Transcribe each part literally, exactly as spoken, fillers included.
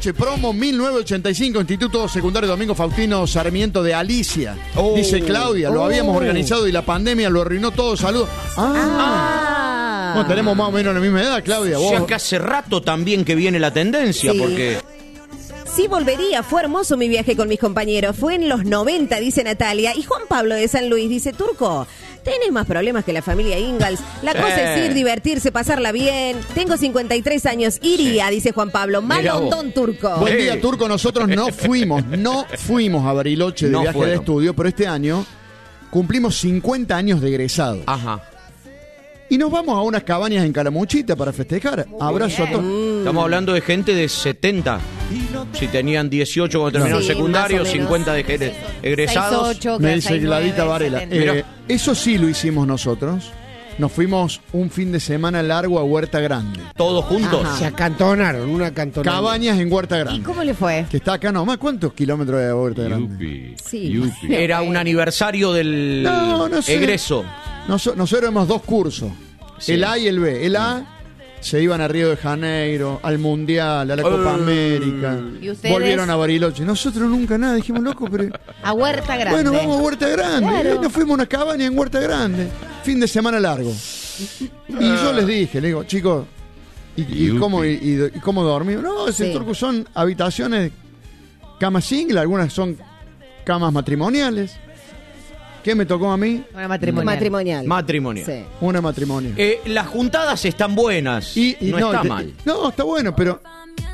Promo mil novecientos ochenta y cinco, Instituto Secundario Domingo Faustino Sarmiento de Alicia. Oh, dice Claudia, lo oh. habíamos organizado y la pandemia lo arruinó todo. Saludos. Ah. ah. Bueno, tenemos más o menos la misma edad, Claudia. O sea, que hace rato también que viene la tendencia, sí. porque... Sí, volvería. Fue hermoso mi viaje con mis compañeros. Fue en los noventa, dice Natalia. Y Juan Pablo de San Luis dice, Turco, tenés más problemas que la familia Ingalls. La cosa eh. es ir, divertirse, pasarla bien. Tengo cincuenta y tres años. Iría, sí. dice Juan Pablo. Malondón, Turco. Buen día, Turco. Nosotros no fuimos, no fuimos a Bariloche de no viaje fueron. de estudio, pero este año cumplimos cincuenta años de egresados. Ajá. Y nos vamos a unas cabañas en Calamuchita para festejar. Muy Abrazo bien. a todos. Estamos hablando de gente de setenta. Si tenían dieciocho cuando terminaron sí, secundario, cincuenta de egresados. seis, ocho, Me dice Gladita Varela. Eh, eso sí lo hicimos nosotros. Nos fuimos un fin de semana largo a Huerta Grande. ¿Todos juntos? Ajá. Se acantonaron, una acantonada. Cabañas en Huerta Grande. ¿Y cómo le fue? Que está acá nomás. ¿Cuántos kilómetros de Huerta Grande? Yupi. Sí. Yupi. Era un aniversario del no, no sé. egreso. Nos, nosotros éramos dos cursos. Sí. El A y el B. El A se iban a Río de Janeiro, al Mundial, a la Copa uh, América. ¿Y ustedes? Volvieron a Bariloche. Nosotros nunca nada. Dijimos, loco, pero... A Huerta Grande. Bueno, vamos a Huerta Grande. Claro. Y nos fuimos a una cabaña en Huerta Grande. Fin de semana largo. Y yo les dije, le digo, chicos, ¿y, y, cómo, y, y, y cómo dormimos? No, ese sí. Turco son habitaciones, camas single, algunas son camas matrimoniales. ¿Qué me tocó a mí? Una matrimonial. Matrimonial. Matrimonial. Sí. Una matrimonial. Eh, las juntadas están buenas. Y, y no, no está te, mal. No, está bueno, pero...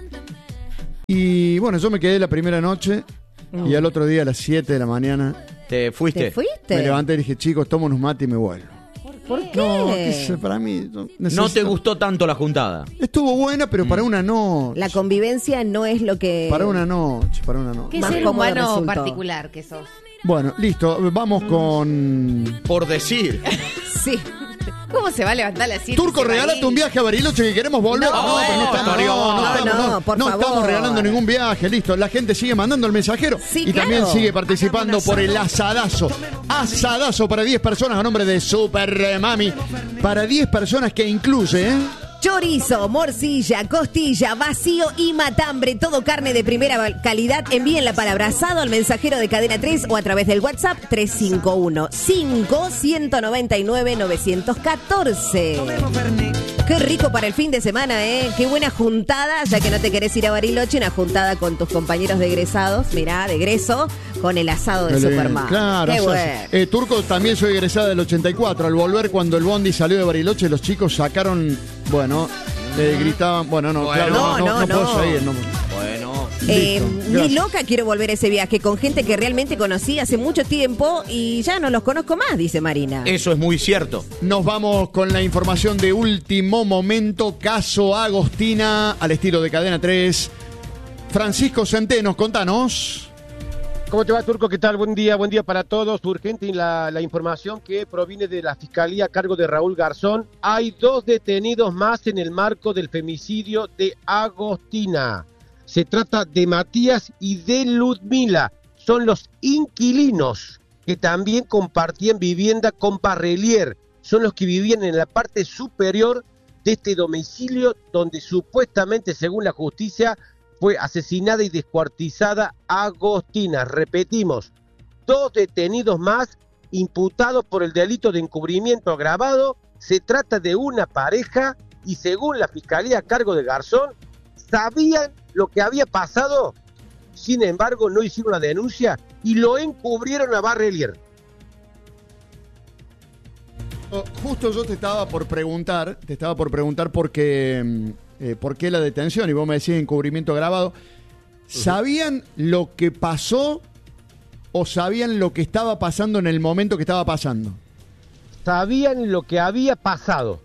Y bueno, yo me quedé la primera noche mm. y al otro día a las siete de la mañana... ¿Te fuiste? ¿Te fuiste? Me levanté y dije, chicos, tomo unos mates y me vuelvo. ¿Por qué? No, qué sé, para mí... Necesito... ¿No te gustó tanto la juntada? Estuvo buena, pero mm. para una noche. La convivencia no es lo que... Para una noche, para una noche. ¿Qué ser humano particular que sos? Bueno, listo, vamos con... Por decir. Sí. ¿Cómo se va a levantar la siete? Turco, regálate un viaje a Bariloche que queremos volver. No, no, pero no estamos, no, no, estamos, no, no, por no favor. estamos regalando ningún viaje, listo. La gente sigue mandando el mensajero sí, y claro. también sigue participando por el asadazo. Asadazo para diez personas a nombre de Super Mami. Para diez personas que incluye... ¿eh? Chorizo, morcilla, costilla, vacío y matambre. Todo carne de primera calidad. Envíen la palabra asado al mensajero de Cadena tres o a través del WhatsApp tres cinco uno, cinco, uno nueve nueve, nueve uno cuatro. Qué rico para el fin de semana, ¿eh? Qué buena juntada, ya que no te querés ir a Bariloche, una juntada con tus compañeros de egresados, mirá, de egreso, con el asado de Superman. Claro, qué o sea, eh, Turco, también soy egresada del ochenta y cuatro. Al volver, cuando el bondi salió de Bariloche, los chicos sacaron, bueno, eh, gritaban, bueno, no, bueno, claro, no, no, no, no, no puedo seguir, no. Bueno. Eh, ni loca quiero volver a ese viaje con gente que realmente conocí hace mucho tiempo y ya no los conozco más, dice Marina. Eso es muy cierto. Nos vamos con la información de último momento. Caso Agostina al estilo de Cadena tres. Francisco Centenos, contanos. ¿Cómo te va, Turco? ¿Qué tal? Buen día, buen día para todos. Urgente la, la información que proviene de la Fiscalía a cargo de Raúl Garzón. Hay dos detenidos más en el marco del femicidio de Agostina. Se trata de Matías y de Ludmila. Son los inquilinos que también compartían vivienda con Barrelier. Son los que vivían en la parte superior de este domicilio donde supuestamente, según la justicia, fue asesinada y descuartizada Agostina. Repetimos, dos detenidos más imputados por el delito de encubrimiento agravado. Se trata de una pareja y según la Fiscalía a cargo de Garzón, sabían lo que había pasado, sin embargo no hicieron la denuncia y lo encubrieron a Barrelier. Justo yo te estaba por preguntar, te estaba por preguntar por qué, eh, por qué la detención, y vos me decías encubrimiento agravado. ¿Sabían lo que pasó o sabían lo que estaba pasando en el momento que estaba pasando? Sabían lo que había pasado.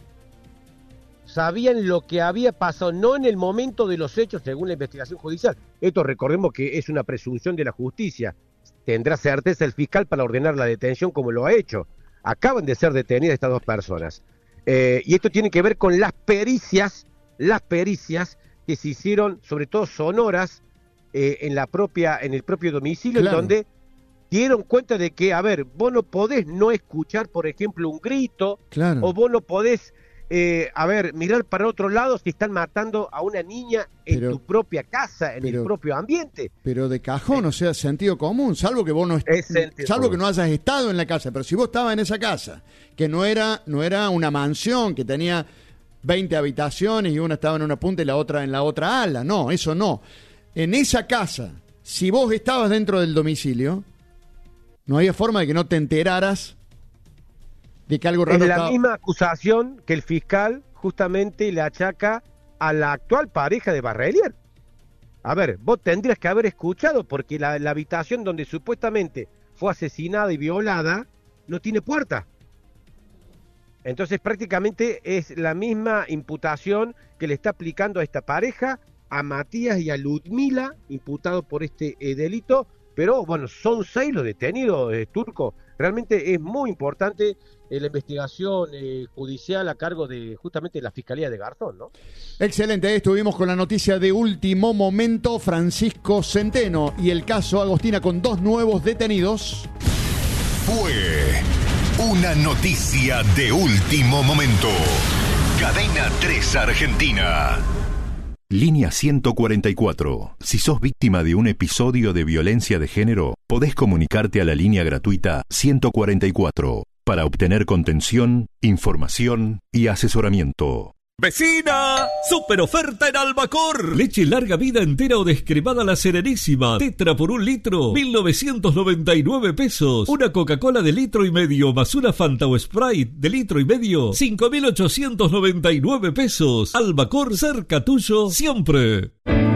Sabían lo que había pasado, no en el momento de los hechos, según la investigación judicial. Esto recordemos que es una presunción de la justicia. Tendrá certeza el fiscal para ordenar la detención como lo ha hecho. Acaban de ser detenidas estas dos personas. Eh, y esto tiene que ver con las pericias, las pericias que se hicieron, sobre todo sonoras, eh, en la propia, en el propio domicilio, claro. Donde dieron cuenta de que, a ver, vos no podés no escuchar, por ejemplo, un grito, claro. O vos no podés eh, a ver, mirar para otro lado si están matando a una niña en pero, tu propia casa, en pero, el propio ambiente. Pero de cajón, eh, o sea, sentido común, salvo que vos no est- salvo que no hayas estado en la casa, pero si vos estabas en esa casa, que no era, no era una mansión que tenía veinte habitaciones y una estaba en una punta y la otra en la otra ala, no, eso no. En esa casa, si vos estabas dentro del domicilio, no había forma de que no te enteraras de que algo raro es la estaba... misma acusación que el fiscal justamente le achaca a la actual pareja de Barrelier. A ver, vos tendrías que haber escuchado, porque la, la habitación donde supuestamente fue asesinada y violada no tiene puerta. Entonces prácticamente es la misma imputación que le está aplicando a esta pareja, a Matías y a Ludmila, imputados por este eh, delito. Pero bueno, son seis los detenidos, eh, Turco. Realmente es muy importante eh, la investigación eh, judicial a cargo de justamente la Fiscalía de Garzón, ¿no? Excelente, estuvimos con la noticia de último momento, Francisco Centeno y el caso Agostina con dos nuevos detenidos. Fue una noticia de último momento. Cadena tres Argentina. Línea ciento cuarenta y cuatro. Si sos víctima de un episodio de violencia de género, podés comunicarte a la línea gratuita ciento cuarenta y cuatro para obtener contención, información y asesoramiento. ¡Vecina! ¡Super oferta en Albacor! Leche larga vida entera o descremada La Serenísima. Tetra por un litro, mil novecientos noventa y nueve pesos. Una Coca-Cola de litro y medio más una Fanta o Sprite de litro y medio, cinco mil ochocientos noventa y nueve pesos. Albacor, cerca tuyo siempre.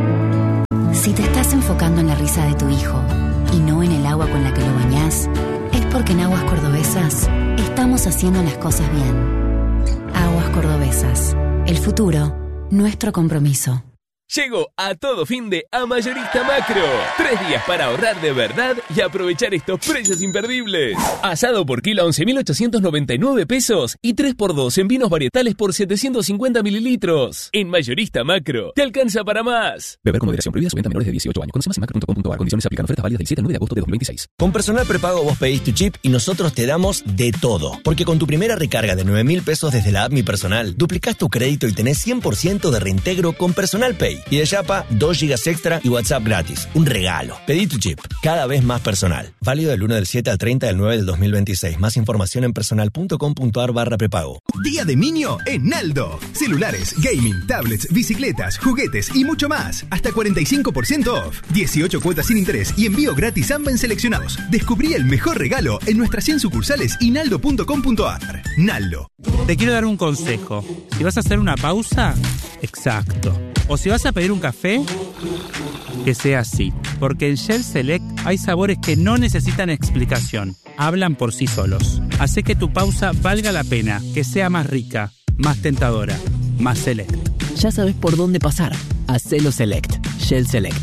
Si te estás enfocando en la risa de tu hijo y no en el agua con la que lo bañás, es porque en Aguas Cordobesas estamos haciendo las cosas bien. Aguas Cordobesas. El futuro, nuestro compromiso. Llegó a todo fin de a Mayorista Macro. Tres días para ahorrar de verdad y aprovechar estos precios imperdibles. Asado por kilo a once mil ochocientos noventa y nueve pesos y tres por dos en vinos varietales por setecientos cincuenta mililitros. En Mayorista Macro, te alcanza para más. Beber con moderación, prohibida su venta a menores de dieciocho años. Conoce más en macro punto com punto a r. Condiciones aplican. Ofertas válidas del siete al nueve de agosto de dos mil veintiséis. Con Personal Prepago vos pedís tu chip y nosotros te damos de todo. Porque con tu primera recarga de nueve mil pesos desde la app Mi Personal, duplicás tu crédito y tenés cien por ciento de reintegro con Personal Pay. Y de Yapa, dos gigas extra y WhatsApp gratis. Un regalo. Pedí tu chip. Cada vez más personal. Válido del uno del siete al treinta del nueve del dos mil veintiséis. Más información en personal punto com punto a r barra prepago. Día de niño en Naldo. Celulares, gaming, tablets, bicicletas, juguetes y mucho más. Hasta cuarenta y cinco por ciento off. dieciocho cuotas sin interés y envío gratis AMBA en seleccionados. Descubrí el mejor regalo en nuestras cien sucursales y naldo punto com punto a r. Naldo. Te quiero dar un consejo. Si vas a hacer una pausa, exacto. O si vas a pedir un café, que sea así. Porque en Shell Select hay sabores que no necesitan explicación. Hablan por sí solos. Hace que tu pausa valga la pena, que sea más rica, más tentadora, más Select. Ya sabes por dónde pasar. Hacelo Select. Shell Select.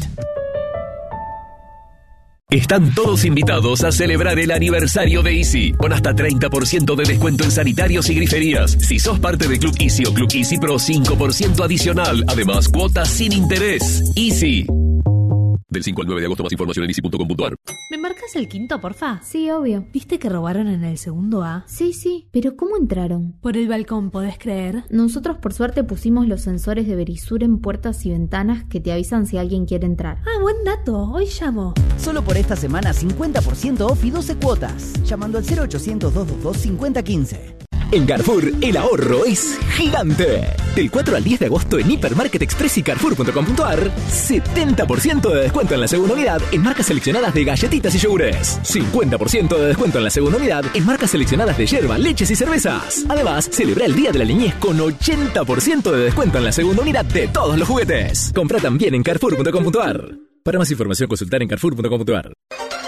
Están todos invitados a celebrar el aniversario de Easy, con hasta treinta por ciento de descuento en sanitarios y griferías. Si sos parte de Club Easy o Club Easy Pro, cinco por ciento adicional. Además, cuotas sin interés. Easy. Del cinco al nueve de agosto, más información en easy punto com punto a r. ¿Me marcas el quinto, porfa? Sí, obvio. ¿Viste que robaron en el segundo A? Sí, sí. ¿Pero cómo entraron? Por el balcón, ¿podés creer? Nosotros, por suerte, pusimos los sensores de Verisur en puertas y ventanas que te avisan si alguien quiere entrar. Ah, buen dato. Hoy llamo. Solo por esta semana, cincuenta por ciento off y doce cuotas. Llamando al cero ochocientos, dos dos dos, cinco cero uno cinco. En Carrefour, el ahorro es gigante. Del cuatro al diez de agosto en Hipermarket Express y carrefour punto com punto a r, setenta por ciento de descuento en la segunda unidad en marcas seleccionadas de galletitas y yogures. cincuenta por ciento de descuento en la segunda unidad en marcas seleccionadas de yerba, leches y cervezas. Además, celebra el Día de la Niñez con ochenta por ciento de descuento en la segunda unidad de todos los juguetes. Compra también en carrefour punto com punto a r. Para más información, consultar en carrefour punto com punto a r.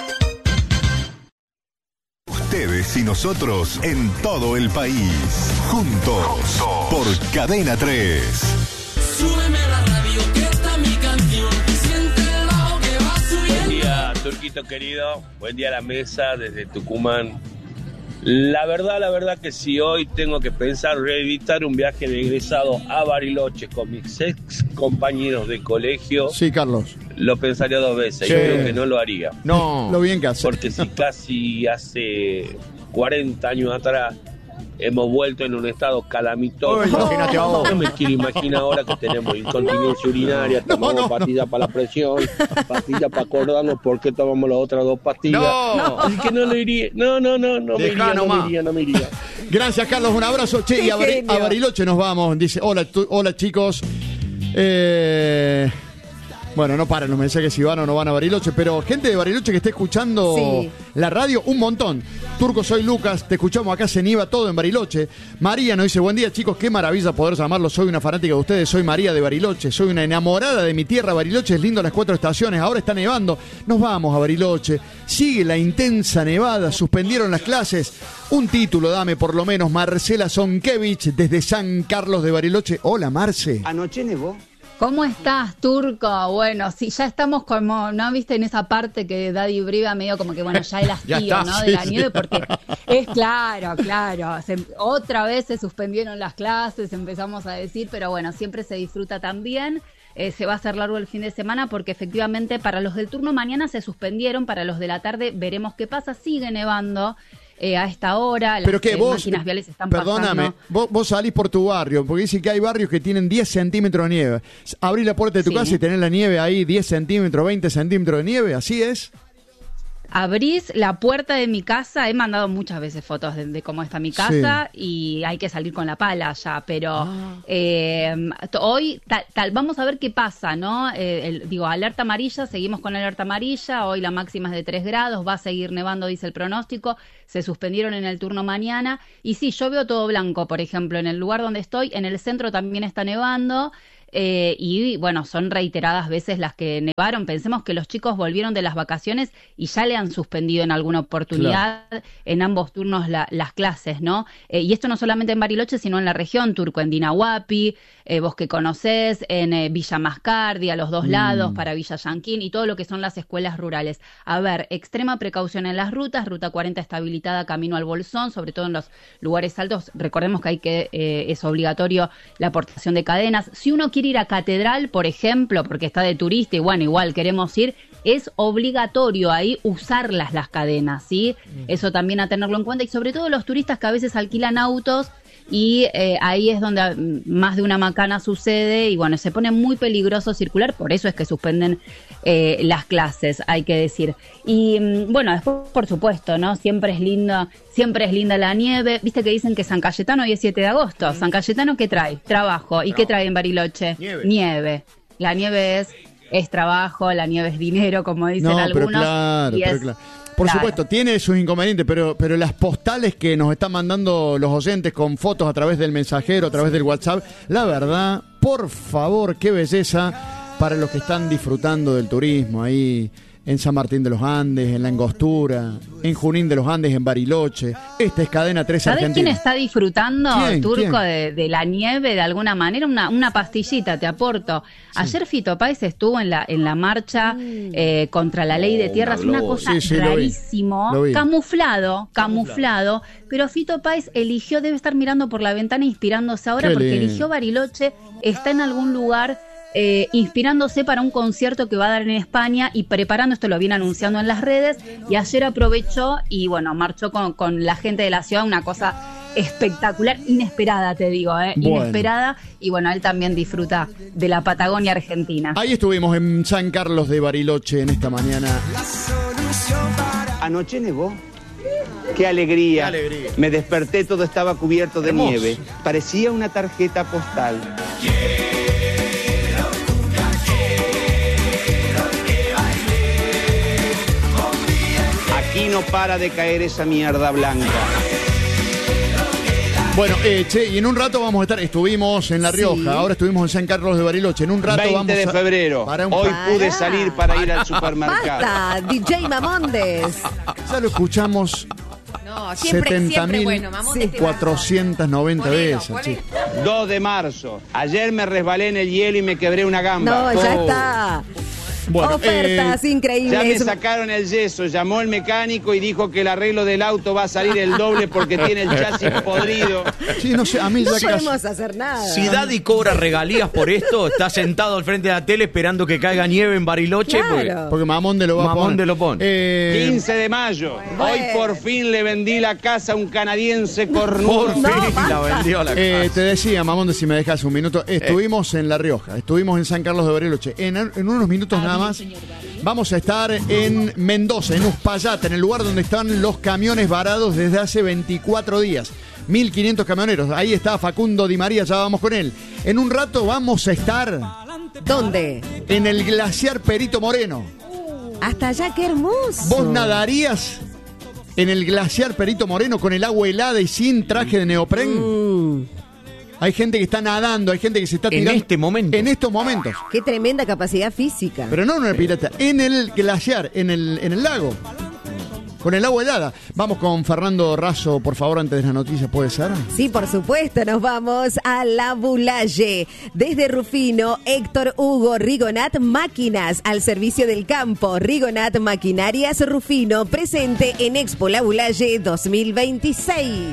Ustedes y nosotros en todo el país. Juntos, Juntos. Por Cadena tres. Súbeme la radio, que está mi canción. Siente el bajo que va subiendo. Buen día, Turquito querido. Buen día a la mesa desde Tucumán. La verdad, la verdad que si hoy tengo que pensar reeditar un viaje de egresado a Bariloche con mis ex compañeros de colegio. Sí, Carlos. Lo pensaría dos veces. Sí. Yo creo que no lo haría. No, lo bien que hace. Porque si casi hace cuarenta años atrás hemos vuelto en un estado calamitoso. Uy, imagínate ahora. No me quiero imaginar ahora que tenemos incontinencia urinaria, tomamos no, no, pastillas para la presión, pastillas para acordarnos por qué tomamos las otras dos pastillas. No. Así que no le iría, no, no, no, no me Dejá iría, no nomás. me iría, no me iría. Gracias, Carlos, un abrazo. Che, y a, Bari- a Bariloche nos vamos. Dice, hola, tu- hola chicos. Eh... Bueno, no paran los mensajes si van o no van a Bariloche, pero gente de Bariloche que esté escuchando Sí. la radio, un montón. Turco, soy Lucas, te escuchamos acá, se nieva todo en Bariloche. María nos dice, buen día chicos, qué maravilla poder llamarlos, soy una fanática de ustedes, soy María de Bariloche, soy una enamorada de mi tierra, Bariloche es lindo las cuatro estaciones, ahora está nevando, nos vamos a Bariloche, sigue la intensa nevada, suspendieron las clases, un título dame por lo menos, Marcela Zonkevich desde San Carlos de Bariloche. Hola Marce. Anoche nevó. ¿Cómo estás, Turco? Bueno, sí, ya estamos como, ¿no? Viste, en esa parte que Daddy Briva medio como que, bueno, ya el hastío, está, ¿no? sí, De la sí. nieve, porque es claro, claro. Se- otra vez se suspendieron las clases, empezamos a decir, pero bueno, siempre se disfruta también. Eh, se va a hacer largo el fin de semana porque efectivamente para los del turno mañana se suspendieron, para los de la tarde veremos qué pasa, sigue nevando. Eh, a esta hora, las Pero que eh, vos, máquinas viales están perdóname, pasando. vos, vos salís por tu barrio, porque dicen que hay barrios que tienen diez centímetros de nieve. Abrís la puerta de tu Sí. casa y tenés la nieve ahí, diez centímetros, veinte centímetros de nieve, ¿así es? Abrís la puerta de mi casa, he mandado muchas veces fotos de, de cómo está mi casa y hay que salir con la pala ya, pero eh, t- hoy tal, tal, vamos a ver qué pasa, ¿no? Eh, el- digo, alerta amarilla, seguimos con alerta amarilla, hoy la máxima es de tres grados, va a seguir nevando, dice el pronóstico, se suspendieron en el turno mañana y sí, yo veo todo blanco, por ejemplo, en el lugar donde estoy, en el centro también está nevando. Eh, y bueno, son reiteradas veces las que nevaron. Pensemos que los chicos volvieron de las vacaciones y ya le han suspendido en alguna oportunidad en ambos turnos la- las clases, ¿no? Eh, y esto no solamente en Bariloche, sino en la región, Turco, en Dinahuapi, eh, vos que conocés, en eh, Villa Mascardi, a los dos Mm. lados, para Villa Yanquín y todo lo que son las escuelas rurales. A ver, extrema precaución en las rutas, ruta cuarenta está habilitada camino al Bolsón, sobre todo en los lugares altos. Recordemos que hay que eh, es obligatorio la aportación de cadenas. Si uno quiere ir a Catedral, por ejemplo, porque está de turista y bueno, igual queremos ir, es obligatorio ahí usarlas las cadenas, ¿sí? Eso también a tenerlo en cuenta y sobre todo los turistas que a veces alquilan autos y eh, ahí es donde mm, más de una macana sucede y bueno, se pone muy peligroso circular, por eso es que suspenden eh, las clases, hay que decir. Y mm, bueno, después por supuesto, ¿no? Siempre es lindo, siempre es linda la nieve, viste que dicen que San Cayetano hoy es siete de agosto, San Cayetano ¿qué trae? Trabajo, ¿y qué trae en Bariloche? Nieve. Nieve. La nieve es, es trabajo, la nieve es dinero, como dicen No, pero algunos. claro, y pero es- claro. Por claro. supuesto, tiene sus inconvenientes, pero, pero las postales que nos están mandando los oyentes con fotos a través del mensajero, a través del WhatsApp, la verdad, por favor, qué belleza para los que están disfrutando del turismo ahí en San Martín de los Andes, en La Angostura, en Junín de los Andes, en Bariloche. Esta es Cadena tres ¿Sabés quién Argentina. está disfrutando, ¿Quién? Turco, ¿Quién? de, de la nieve de alguna manera? Una, una pastillita, te aporto. Ayer Fito Páez estuvo en la, en la marcha eh, contra la ley de tierras, una una gloria. cosa Sí, sí, lo vi. rarísimo, Lo vi. camuflado, camuflado, pero Fito Páez eligió, debe estar mirando por la ventana inspirándose ahora Qué porque lindo. eligió Bariloche, está en algún lugar eh, inspirándose para un concierto que va a dar en España y preparando, esto lo viene anunciando en las redes, y ayer aprovechó y bueno, marchó con, con la gente de la ciudad, una cosa espectacular, inesperada te digo, ¿eh? Bueno. Inesperada, y bueno, él también disfruta de la Patagonia Argentina. Ahí estuvimos en San Carlos de Bariloche en esta mañana. Anoche nevó. Qué alegría. Qué alegría. Me desperté, todo estaba cubierto de Hermoso. nieve. Parecía una tarjeta postal. Aquí no para de caer esa mierda blanca. Bueno, eh, che, y en un rato vamos a estar, estuvimos en La Rioja, Sí. ahora estuvimos en San Carlos de Bariloche, en un rato veinte vamos de a... febrero. Para un Hoy pa- pude salir para ir al supermercado. Basta, D J Mamondes. Ya lo escuchamos No, siempre, setenta siempre mil bueno. Mamondes te cuatrocientas noventa veces. che. dos de marzo. Ayer me resbalé en el hielo y me quebré una gamba. No, ya Oh. está. Bueno, Ofertas Ya me increíbles. sacaron el yeso, llamó el mecánico y dijo que el arreglo del auto va a salir el doble porque tiene el chasis podrido. Sí, no sé, a mí No ya casi- podemos hacer nada. Si Daddy cobra regalías por esto, está sentado al frente de la tele esperando que caiga nieve en Bariloche. Claro. Porque Mamonde lo va a poner. Mamonde lo pone. Eh, quince de mayo. Hoy por fin le vendí la casa a un canadiense cornudo. Por fin la vendió la casa. Eh, te decía, Mamonde, si me dejas un minuto, estuvimos en La Rioja, estuvimos en San Carlos de Bariloche. En, en unos minutos nada más vamos a estar en Mendoza, en Uspallata, en el lugar donde están los camiones varados desde hace veinticuatro días. mil quinientos camioneros. Ahí está Facundo Di María, ya vamos con él. En un rato vamos a estar... ¿Dónde? En el glaciar Perito Moreno. Hasta allá, qué hermoso. ¿Vos nadarías en el glaciar Perito Moreno con el agua helada y sin traje de neopren? Mm. Hay gente que está nadando, hay gente que se está En tirando. este momento. En estos momentos. Qué tremenda capacidad física. Pero no en una pileta, en el glaciar, en el, en el lago. Con el agua helada. Vamos con Fernando Razo, por favor, antes de las noticias, ¿puede ser? Sí, por supuesto, nos vamos a La Boulaye. Desde Rufino, Héctor Hugo Rigonat Máquinas, al servicio del campo. Rigonat Maquinarias Rufino, presente en Expo La Boulaye dos mil veintiséis.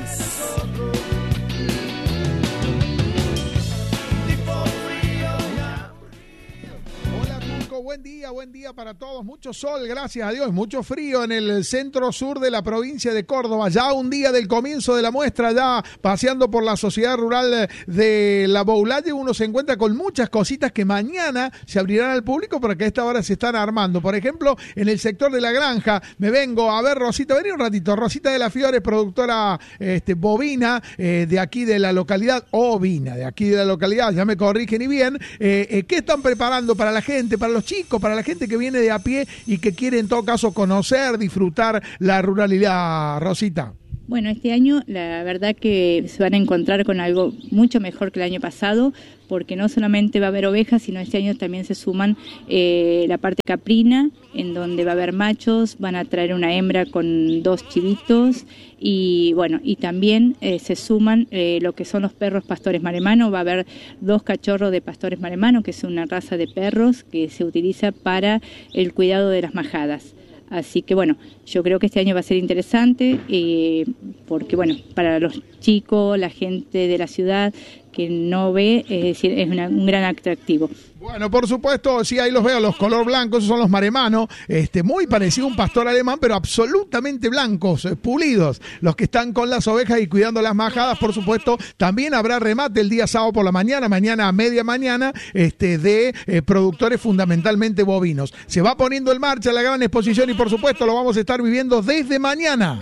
Buen día, buen día para todos. Mucho sol, gracias a Dios. Mucho frío en el centro sur de la provincia de Córdoba. Ya un día del comienzo de la muestra, ya paseando por la sociedad rural de La Boulaye, uno se encuentra con muchas cositas que mañana se abrirán al público porque a esta hora se están armando. Por ejemplo, en el sector de la granja, me vengo a ver Rosita. Vení un ratito. Rosita de la Fiore, productora este, bovina eh, de aquí de la localidad, ovina, de aquí de la localidad, ya me corrigen y bien. Eh, eh, ¿Qué están preparando para la gente, para los chicos, para la gente que viene de a pie y que quiere en todo caso conocer, disfrutar la ruralidad, Rosita? Bueno, este año la verdad que se van a encontrar con algo mucho mejor que el año pasado, porque no solamente va a haber ovejas, sino este año también se suman eh, la parte caprina, en donde va a haber machos, van a traer una hembra con dos chivitos y bueno, y también eh, se suman eh, lo que son los perros pastores maremanos. Va a haber dos cachorros de pastores maremanos, que es una raza de perros que se utiliza para el cuidado de las majadas. Así que bueno, yo creo que este año va a ser interesante eh, porque bueno, para los chicos, la gente de la ciudad que no ve, es decir, es una, un gran atractivo. Bueno, por supuesto, sí, ahí los veo, los color blancos, esos son los maremanos, este, muy parecido a un pastor alemán, pero absolutamente blancos, eh, pulidos, los que están con las ovejas y cuidando las majadas. Por supuesto, también habrá remate el día sábado por la mañana, mañana a media mañana, este, de eh, productores fundamentalmente bovinos. Se va poniendo en marcha la gran exposición y por supuesto lo vamos a estar viviendo desde mañana.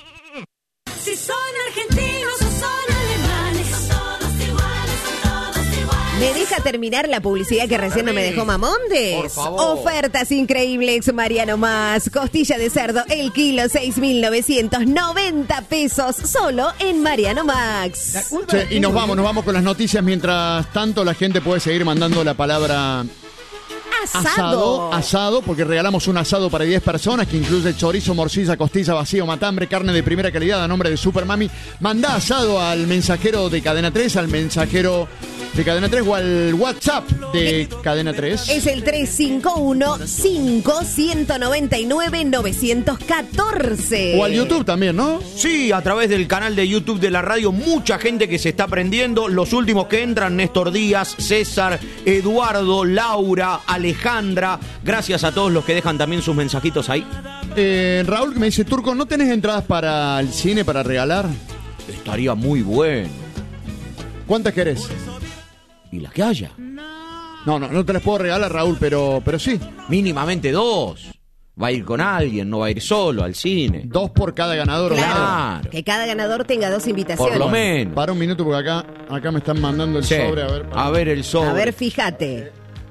Si son argentinos o son alemanes, son todos iguales, son todos iguales. ¿Me deja terminar la publicidad que recién no me dejó Mamondes? Por favor. Ofertas increíbles, Mariano Más. Costilla de cerdo, el kilo, seis mil novecientos noventa pesos, solo en Mariano Max. Che, y nos vamos, nos vamos con las noticias. Mientras tanto, la gente puede seguir mandando la palabra Asado. asado, asado, porque regalamos un asado para diez personas que incluye chorizo, morcilla, costilla, vacío, matambre, carne de primera calidad a nombre de Supermami. Mandá asado al mensajero de Cadena tres, al mensajero de Cadena tres o al WhatsApp de Cadena tres. Es el tres cinco uno, cinco nueve nueve, nueve uno cuatro. O al YouTube también, ¿no? Sí, a través del canal de YouTube de la radio, mucha gente que se está prendiendo. Los últimos que entran, Néstor Díaz, César, Eduardo, Laura, Alejandra. Gracias a todos los que dejan también sus mensajitos ahí. Eh, Raúl me dice, Turco, ¿no tenés entradas para el cine para regalar? Estaría muy bueno. ¿Cuántas querés? Y las que haya. No, no, no te las puedo regalar, Raúl, pero, pero sí. Mínimamente dos. Va a ir con alguien, no va a ir solo al cine. Dos por cada ganador. Claro, Claro. que cada ganador tenga dos invitaciones. Por lo menos. Para un minuto porque acá, acá me están mandando el Sí. sobre. A ver, para- A ver el sobre. A ver, fíjate.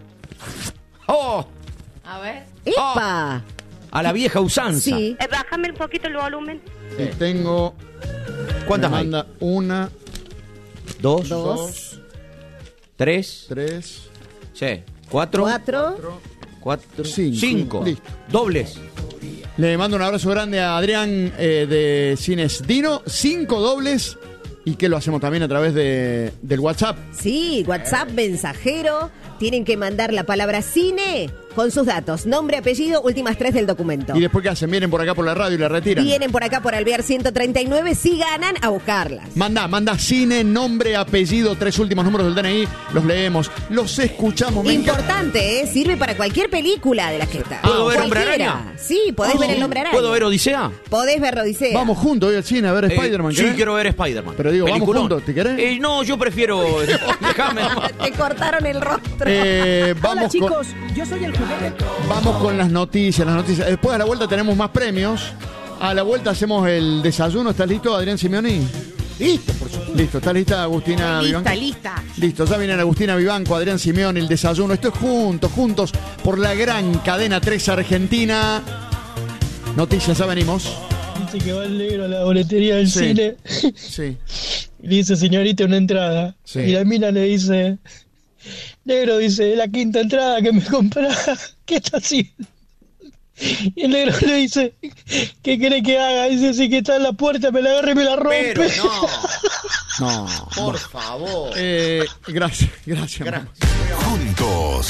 ¡Oh! A ver. ¡Epa! A la vieja usanza. Sí. Eh, bájame un poquito el volumen. Y tengo... ¿Cuántas me hay? manda una, Dos. dos, Tres. tres, Sí. Cuatro. Cuatro. Cuatro. Cinco. Cinco. Listo. Dobles. Le mando un abrazo grande a Adrián eh, de Cines Dino. Cinco dobles. Y que lo hacemos también a través de, del WhatsApp. Sí, WhatsApp, mensajero. Tienen que mandar la palabra cine con sus datos, nombre, apellido, últimas tres del documento. ¿Y después qué hacen? ¿Vienen por acá por la radio y la retiran? Vienen por acá por Alvear ciento treinta y nueve, si ganan, a buscarlas. Manda, manda cine, nombre, apellido, tres últimos números del D N I, los leemos, los escuchamos. Importante, ¿eh? Sirve para cualquier película de la que está. ¿Puedo ver Hombre Cualquiera. Araña? Sí, podés Oh, ver el Hombre Araña. ¿Puedo ver Odisea? Podés ver Odisea. Vamos juntos hoy al cine a ver Eh, Spider-Man. sí, ¿querés? quiero ver Spider-Man. Pero digo, Peliculón. vamos juntos, ¿te querés? Eh, no, yo prefiero... Déjame. Te cortaron el rostro. Eh, vamos Hola chicos, con, yo soy el juguete. vamos con las noticias, las noticias. Después a la vuelta tenemos más premios. A la vuelta hacemos el desayuno. ¿Estás listo, Adrián Simeoni? Listo, por supuesto. Listo, ¿está lista Agustina Vivanco? Lista, lista. Listo, ya vienen Agustina Vivanco, Adrián Simeoni, el desayuno. Esto es juntos, juntos por la gran cadena tres Argentina. Noticias, ya venimos. Dice que va el negro a la boletería del Sí. cine. Sí. Y le dice, señorita, una entrada. Sí. Y la mina le dice, negro, dice, es la quinta entrada que me comprás. ¿Qué está haciendo? Y el negro le dice, ¿qué quiere que haga? Dice, si que está en la puerta, me la agarre y me la rompe. Pero no. No, Por favor. Eh, gracias, gracias. Gracias. Juntos.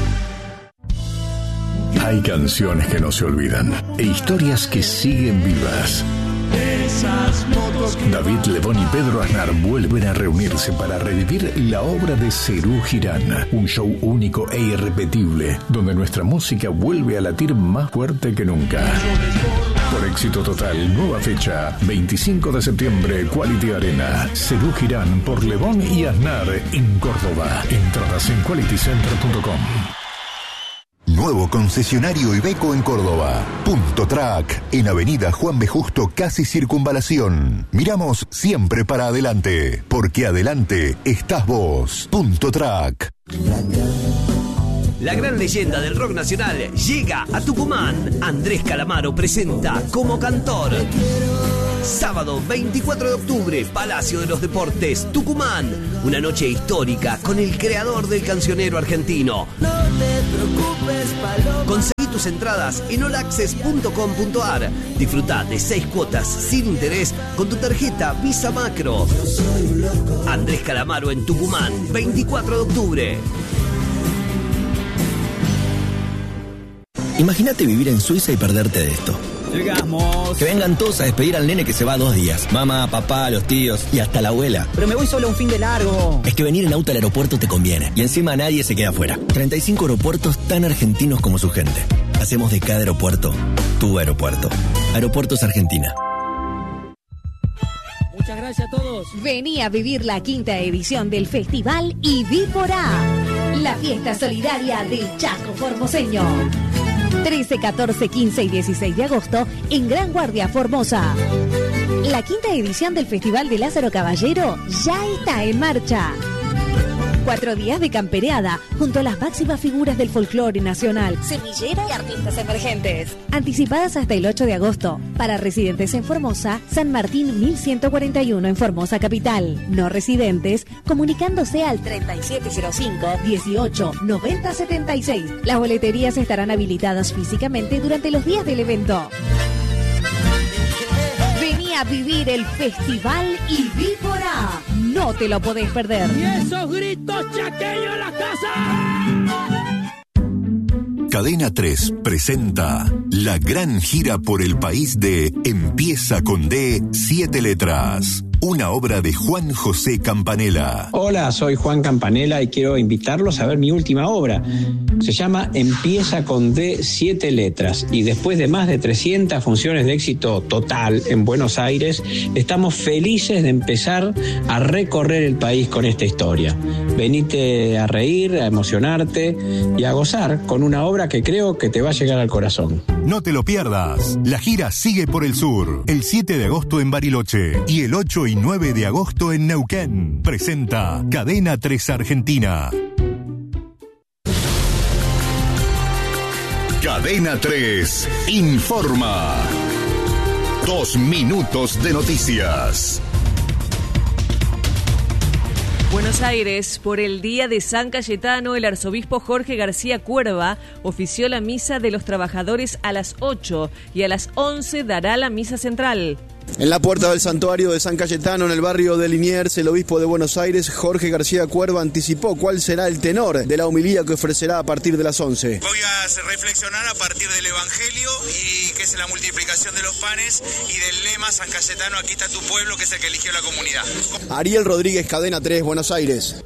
Hay canciones que no se olvidan e historias que siguen vivas. David Lebón y Pedro Aznar vuelven a reunirse para revivir la obra de Serú Girán, un show único e irrepetible, donde nuestra música vuelve a latir más fuerte que nunca. Por éxito total, nueva fecha, veinticinco de septiembre, Quality Arena. Serú Girán por Lebón y Aznar en Córdoba. Entradas en quality center punto com. Nuevo concesionario Iveco en Córdoba. Punto Track, en Avenida Juan B. Justo, casi Circunvalación. Miramos siempre para adelante, porque adelante estás vos. Punto Track. La gran leyenda del rock nacional llega a Tucumán. Andrés Calamaro presenta como cantor. Sábado veinticuatro de octubre, Palacio de los Deportes, Tucumán. Una noche histórica con el creador del cancionero argentino. No te preocupes, Paloma. Conseguí tus entradas en all access punto com punto a r. Disfruta de seis cuotas sin interés con tu tarjeta Visa Macro. Andrés Calamaro en Tucumán, veinticuatro de octubre. Imagínate vivir en Suiza y perderte de esto. Llegamos. Que vengan todos a despedir al nene que se va dos días. Mamá, papá, los tíos y hasta la abuela. Pero me voy solo un fin de largo. Es que venir en auto al aeropuerto te conviene. Y encima nadie se queda afuera. treinta y cinco aeropuertos tan argentinos como su gente. Hacemos de cada aeropuerto tu aeropuerto. Aeropuertos Argentina. Muchas gracias a todos. Vení a vivir la quinta edición del festival I V I por A, la fiesta solidaria del Chaco Formoseño. trece, catorce, quince y dieciséis de agosto en Gran Guardia, Formosa. La quinta edición del Festival de Lázaro Caballero ya está en marcha. Cuatro días de campereada junto a las máximas figuras del folclore nacional, semillera y artistas emergentes. Anticipadas hasta el ocho de agosto. Para residentes en Formosa, San Martín mil ciento cuarenta y uno en Formosa Capital. No residentes, comunicándose al treinta y siete cero cinco, dieciocho, noventa setenta y seis. Las boleterías estarán habilitadas físicamente durante los días del evento. Vení a vivir el Festival I V I por A. No te lo podés perder. Y esos gritos chaqueños en la casa. Cadena tres presenta la gran gira por el país de Empieza con D, siete letras. Una obra de Juan José Campanella. Hola, soy Juan Campanella y quiero invitarlos a ver mi última obra. Se llama Empieza con D, siete letras. Y después de más de trescientas funciones de éxito total en Buenos Aires, estamos felices de empezar a recorrer el país con esta historia. Venite a reír, a emocionarte y a gozar con una obra que creo que te va a llegar al corazón. No te lo pierdas. La gira sigue por el sur. El siete de agosto en Bariloche y el ocho y nueve de agosto en Neuquén. Presenta Cadena tres Argentina. Cadena tres informa. Dos minutos de noticias. Buenos Aires, por el Día de San Cayetano, el arzobispo Jorge García Cuerva ofició la misa de los trabajadores a las ocho y a las once dará la misa central. En la puerta del santuario de San Cayetano, en el barrio de Liniers, el obispo de Buenos Aires, Jorge García Cuerva, anticipó cuál será el tenor de la homilía que ofrecerá a partir de las once. Voy a reflexionar a partir del Evangelio, y que es la multiplicación de los panes, y del lema San Cayetano, aquí está tu pueblo, que es el que eligió la comunidad. Ariel Rodríguez, Cadena tres, Buenos Aires.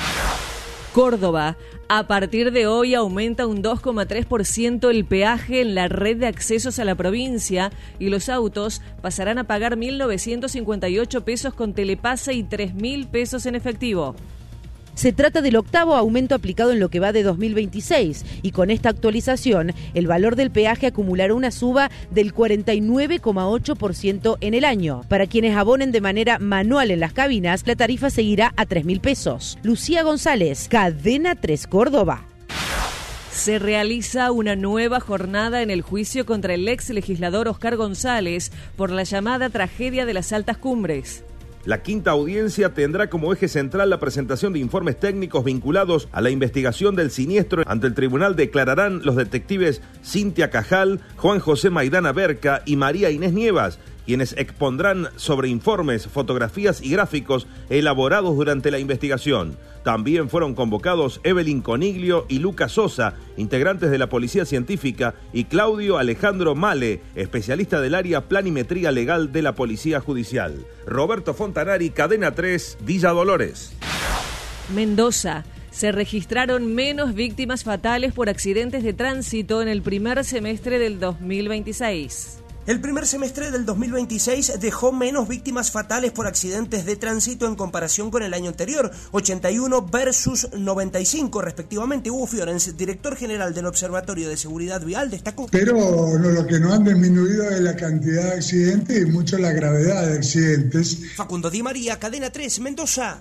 Córdoba. A partir de hoy aumenta un dos coma tres por ciento el peaje en la red de accesos a la provincia y los autos pasarán a pagar mil novecientos cincuenta y ocho pesos con telepase y tres mil pesos en efectivo. Se trata del octavo aumento aplicado en lo que va de dos mil veintiséis y con esta actualización el valor del peaje acumulará una suba del cuarenta y nueve coma ocho por ciento en el año. Para quienes abonen de manera manual en las cabinas, la tarifa seguirá a tres mil pesos. Lucía González, Cadena tres Córdoba. Se realiza una nueva jornada en el juicio contra el ex legislador Oscar González por la llamada tragedia de las Altas Cumbres. La quinta audiencia tendrá como eje central la presentación de informes técnicos vinculados a la investigación del siniestro. Ante el tribunal declararán los detectives Cintia Cajal, Juan José Maidana Berca y María Inés Nievas, quienes expondrán sobre informes, fotografías y gráficos elaborados durante la investigación. También fueron convocados Evelyn Coniglio y Lucas Sosa, integrantes de la Policía Científica, y Claudio Alejandro Male, especialista del área planimetría legal de la Policía Judicial. Roberto Fontanari, Cadena tres, Villa Dolores. Mendoza. Se registraron menos víctimas fatales por accidentes de tránsito en el primer semestre del dos mil veintiséis. El primer semestre del dos mil veintiséis dejó menos víctimas fatales por accidentes de tránsito en comparación con el año anterior, ochenta y uno versus noventa y cinco respectivamente. Hugo Fiorens, director general del Observatorio de Seguridad Vial, destacó. Pero no, lo que no han disminuido es la cantidad de accidentes y mucho la gravedad de accidentes. Facundo Di María, Cadena tres, Mendoza.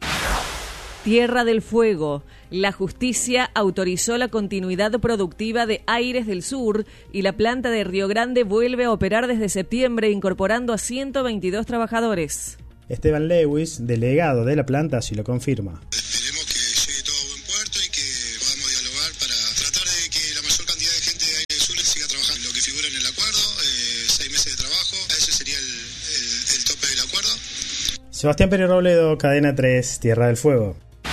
Tierra del Fuego. La justicia autorizó la continuidad productiva de Aires del Sur y la planta de Río Grande vuelve a operar desde septiembre, incorporando a ciento veintidós trabajadores. Esteban Lewis, delegado de la planta, así lo confirma. Sebastián Pérez Robledo, Cadena tres, Tierra del Fuego.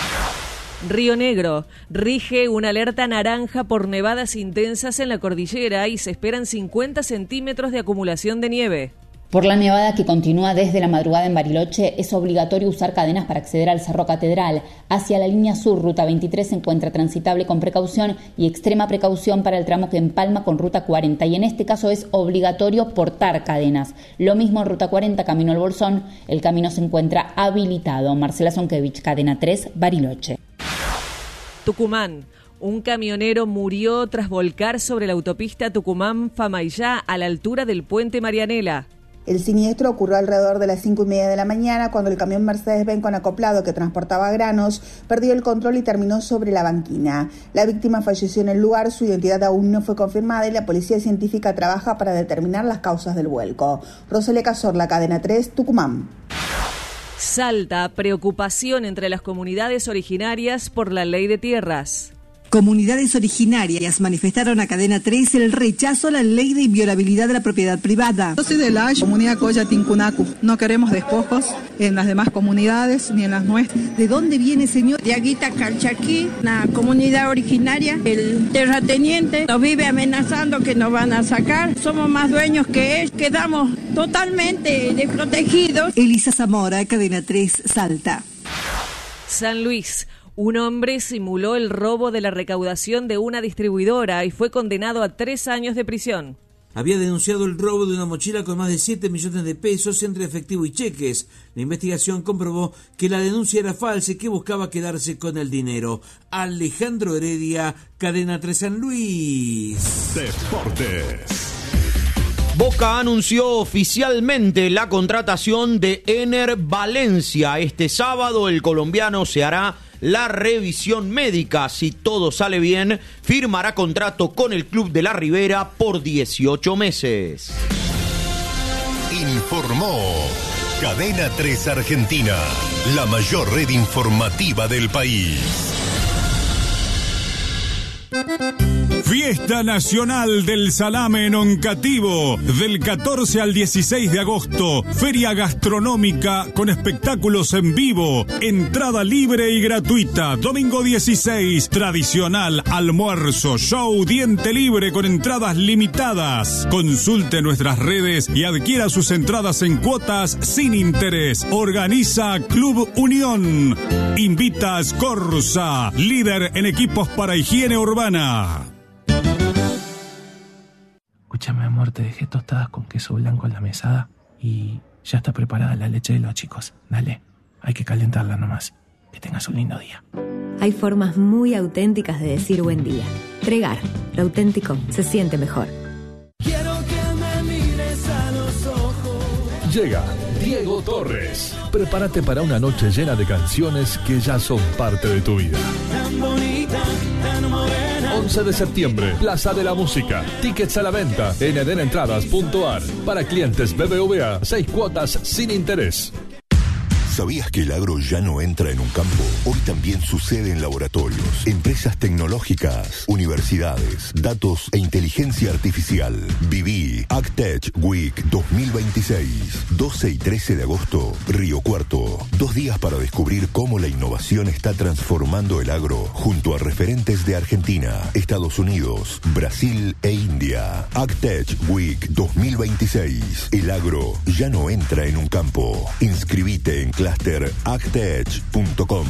Río Negro. Rige una alerta naranja por nevadas intensas en la cordillera y se esperan cincuenta centímetros de acumulación de nieve. Por la nevada que continúa desde la madrugada en Bariloche, es obligatorio usar cadenas para acceder al Cerro Catedral. Hacia la línea sur, Ruta veintitrés se encuentra transitable con precaución y extrema precaución para el tramo que empalma con Ruta cuarenta. Y en este caso es obligatorio portar cadenas. Lo mismo en Ruta cuarenta, camino al Bolsón. El camino se encuentra habilitado. Marcela Zonkevich, Cadena tres, Bariloche. Tucumán. Un camionero murió tras volcar sobre la autopista Tucumán-Famaillá a la altura del puente Marianela. El siniestro ocurrió alrededor de las cinco y media de la mañana cuando el camión Mercedes-Benz con acoplado que transportaba granos perdió el control y terminó sobre la banquina. La víctima falleció en el lugar, su identidad aún no fue confirmada y la policía científica trabaja para determinar las causas del vuelco. Rosalía Cazorla, Cadena tres, Tucumán. Salta, preocupación entre las comunidades originarias por la ley de tierras. Comunidades originarias manifestaron a Cadena tres el rechazo a la ley de inviolabilidad de la propiedad privada. Yo soy de la comunidad Coya Tincunacu. No queremos despojos en las demás comunidades ni en las nuestras. ¿De dónde viene, señor? Yaguita Calchaquí, una comunidad originaria. El terrateniente nos vive amenazando que nos van a sacar. Somos más dueños que él. Quedamos totalmente desprotegidos. Elisa Zamora, Cadena tres, Salta. San Luis. Un hombre simuló el robo de la recaudación de una distribuidora y fue condenado a tres años de prisión. Había denunciado el robo de una mochila con más de siete millones de pesos entre efectivo y cheques. La investigación comprobó que la denuncia era falsa y que buscaba quedarse con el dinero. Alejandro Heredia, Cadena tres San Luis. Deportes. Boca anunció oficialmente la contratación de Ener Valencia. Este sábado el colombiano se hará la revisión médica. Si todo sale bien, firmará contrato con el Club de la Ribera por dieciocho meses. Informó Cadena tres Argentina, la mayor red informativa del país. Fiesta Nacional del Salame en Oncativo, del catorce al dieciséis de agosto. Feria gastronómica con espectáculos en vivo. Entrada libre y gratuita. Domingo dieciséis, tradicional almuerzo, show, diente libre con entradas limitadas. Consulte nuestras redes y adquiera sus entradas en cuotas sin interés. Organiza Club Unión. Invita a Scorza, líder en equipos para higiene urbana. Escúchame, amor, te dejé tostadas con queso blanco en la mesada y ya está preparada la leche de los chicos. Dale, hay que calentarla nomás. Que tengas un lindo día. Hay formas muy auténticas de decir buen día. Tregar, lo auténtico se siente mejor. Quiero que me mires a los ojos. Llega Diego Torres. Prepárate para una noche llena de canciones que ya son parte de tu vida. Tan bonita, tan morena. once de septiembre, Plaza de la Música. Tickets a la venta en eden entradas punto a r. Para clientes B B V A, seis cuotas sin interés. ¿Sabías que el agro ya no entra en un campo? Hoy también sucede en laboratorios, empresas tecnológicas, universidades, datos e inteligencia artificial. Viví AgTech Week dos mil veintiséis, doce y trece de agosto, Río Cuarto. Dos días para descubrir cómo la innovación está transformando el agro junto a referentes de Argentina, Estados Unidos, Brasil e India. AgTech Week dos mil veintiséis. El agro ya no entra en un campo. Inscribite en cluster agtech punto com.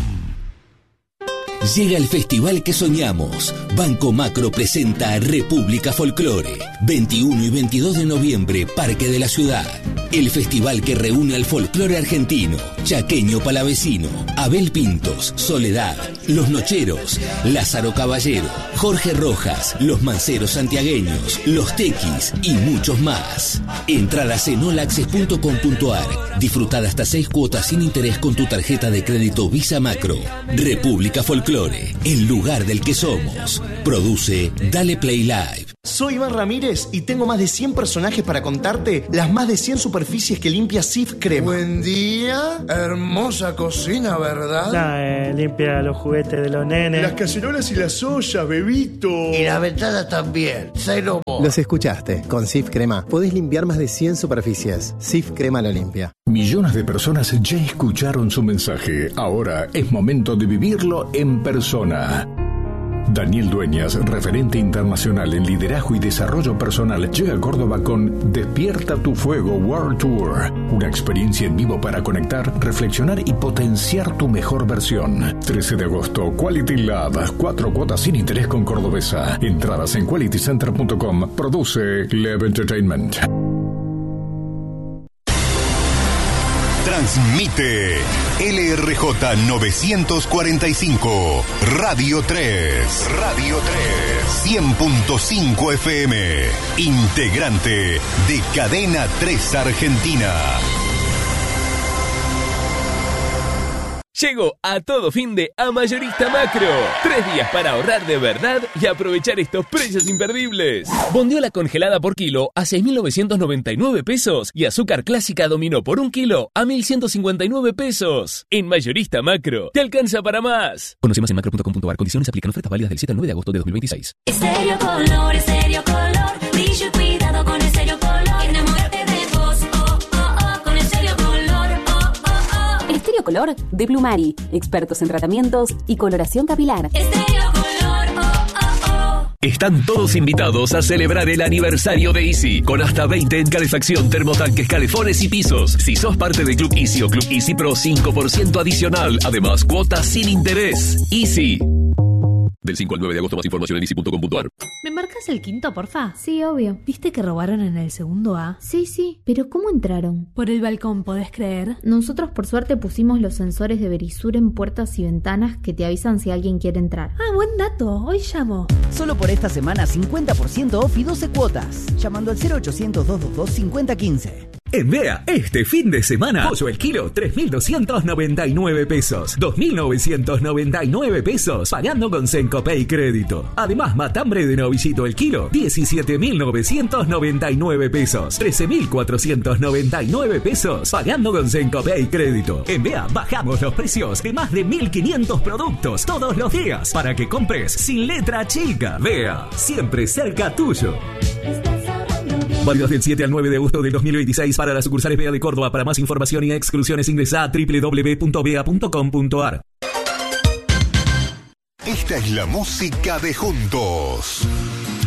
Llega el festival que soñamos. Banco Macro presenta República Folclore. veintiuno y veintidós de noviembre, Parque de la Ciudad. El festival que reúne al folclore argentino, chaqueño palavecino, Abel Pintos, Soledad, Los Nocheros, Lázaro Caballero, Jorge Rojas, Los Manceros Santiagueños, Los Tequis y muchos más. Entradas en all access punto com punto a r. Disfrutar hasta seis cuotas sin interés con tu tarjeta de crédito Visa Macro. República Folclore, el lugar del que somos. Produce Dale Play Live. Soy Iván Ramírez y tengo más de cien personajes para contarte las más de cien superficies que limpia Sif Crema. Buen día, hermosa cocina, ¿verdad? Nah, eh, limpia los juguetes de los nenes. Las cacerolas y las ollas, bebito. Y la ventana también, cero. Los escuchaste, con Sif Crema podés limpiar más de cien superficies. Sif Crema lo limpia. Millones de personas ya escucharon su mensaje. Ahora es momento de vivirlo en persona. Daniel Dueñas, referente internacional en liderazgo y desarrollo personal, llega a Córdoba con Despierta tu Fuego World Tour. Una experiencia en vivo para conectar, reflexionar y potenciar tu mejor versión. trece de agosto, Quality Lab, cuatro cuotas sin interés con Cordobesa. Entradas en quality center punto com. Produce Lev Entertainment. Transmite L R J novecientos cuarenta y cinco, Radio tres. Radio tres. cien punto cinco F M. Integrante de Cadena tres Argentina. Llegó a todo fin de a Mayorista Macro. Tres días para ahorrar de verdad y aprovechar estos precios imperdibles. Bondiola congelada por kilo a seis mil novecientos noventa y nueve pesos y azúcar clásica dominó por un kilo a mil ciento cincuenta y nueve pesos. En Mayorista Macro, te alcanza para más. Conoce más en macro punto com punto a r. Condiciones aplican. Ofertas válidas del siete al nueve de agosto de dos mil veintiséis. Estéreo Color, Estéreo Color. Brillo y cuidado con Estéreo Color. Enamórate de vos, oh, oh, oh, con Estéreo Color, oh, oh, oh. Estéreo Color de Plumari, expertos en tratamientos y coloración capilar. Estéreo Color, oh, oh, oh. Están todos invitados a celebrar el aniversario de Easy, con hasta veinte en calefacción, termotanques, calefones y pisos. Si sos parte del Club Easy o Club Easy Pro, cinco por ciento adicional. Además, cuotas sin interés. Easy. Del cinco al nueve de agosto, más información en easy punto com punto a r. ¿Me marcas el quinto, porfa? Sí, obvio. ¿Viste que robaron en el segundo A? Sí, sí. ¿Pero cómo entraron? Por el balcón, ¿podés creer? Nosotros por suerte pusimos los sensores de Verisur en puertas y ventanas que te avisan si alguien quiere entrar. Ah, buen dato. Hoy llamo. Solo por esta semana cincuenta por ciento off y doce cuotas. Llamando al cero ochocientos, doscientos veintidós, cincuenta quince. En Bea, este fin de semana, pollo el kilo, tres mil doscientos noventa y nueve pesos. dos mil novecientos noventa y nueve pesos, pagando con Sencopay Crédito. Además, matambre de novillito el kilo, diecisiete mil novecientos noventa y nueve pesos. trece mil cuatrocientos noventa y nueve pesos, pagando con Sencopay Crédito. En Bea, bajamos los precios de más de mil quinientos productos todos los días para que compres sin letra chica. Bea, siempre cerca tuyo. Válidos del siete al nueve de agosto del dos mil veintiséis para las sucursales Bea de Córdoba. Para más información y exclusiones ingresa a doble u doble u doble u punto bea punto com punto a r. Esta es la música de Juntos.